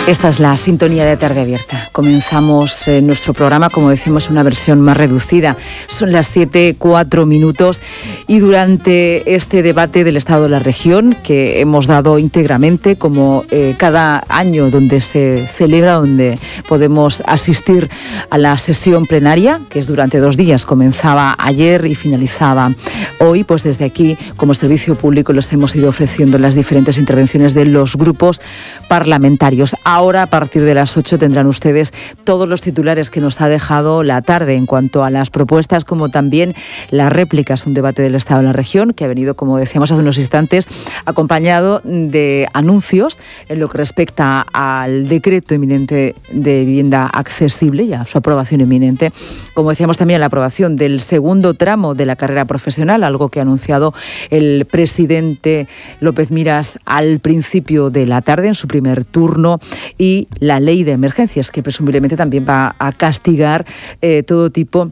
Esta es la sintonía de Tarde Abierta. Comenzamos nuestro programa, como decimos, una versión más reducida. Son las 7:04 y durante este debate del Estado de la Región, que hemos dado íntegramente, como cada año donde se celebra, donde podemos asistir a la sesión plenaria, que es durante 2 días, comenzaba ayer y finalizaba hoy, pues desde aquí, como servicio público, les hemos ido ofreciendo las diferentes intervenciones de los grupos parlamentarios. Ahora, a partir de las 8, tendrán ustedes todos los titulares que nos ha dejado la tarde en cuanto a las propuestas, como también las réplicas. Un debate del Estado de la Región que ha venido, como decíamos hace unos instantes, acompañado de anuncios en lo que respecta al decreto inminente de vivienda accesible y a su aprobación inminente. Como decíamos, también la aprobación del segundo tramo de la carrera profesional, algo que ha anunciado el presidente López Miras al principio de la tarde, en su primer turno, y la ley de emergencias, que presumiblemente también va a castigar todo tipo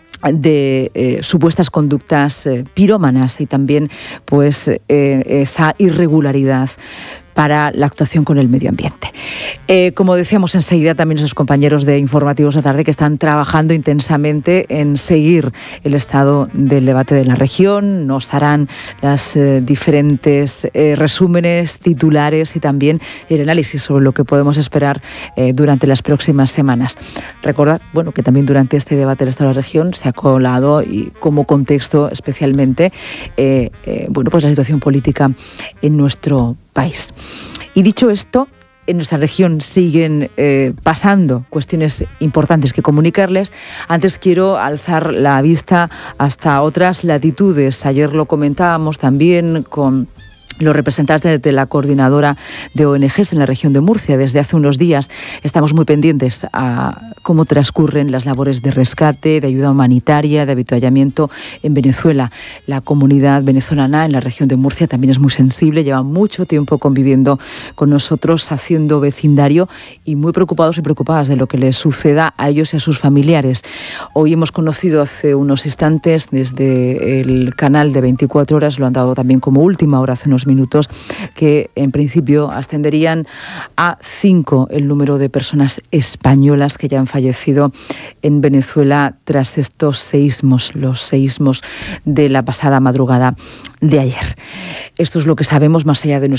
de supuestas conductas pirómanas y también pues esa irregularidad para la actuación con el medio ambiente. Como decíamos, enseguida también esos compañeros de Informativos de Tarde que están trabajando intensamente en seguir el estado del debate de la región, nos harán las diferentes resúmenes, titulares y también el análisis sobre lo que podemos esperar durante las próximas semanas. Recordar, bueno, que también durante este debate del estado de la región se ha colado, y como contexto especialmente, bueno, pues la situación política en nuestro país. Y dicho esto, en nuestra región siguen pasando cuestiones importantes que comunicarles. Antes quiero alzar la vista hasta otras latitudes. Ayer lo comentábamos también con los representantes de la coordinadora de ONGs en la región de Murcia. Desde hace unos días estamos muy pendientes a cómo transcurren las labores de rescate, de ayuda humanitaria, de avituallamiento en Venezuela. La comunidad venezolana en la región de Murcia también es muy sensible, lleva mucho tiempo conviviendo con nosotros, haciendo vecindario y muy preocupados y preocupadas de lo que les suceda a ellos y a sus familiares. Hoy hemos conocido hace unos instantes desde el canal de 24 horas, lo han dado también como última hora hace unos minutos, que en principio ascenderían a 5 el número de personas españolas que ya han fallecido en Venezuela tras estos seísmos, los seísmos de la pasada madrugada de ayer. Esto es lo que sabemos más allá de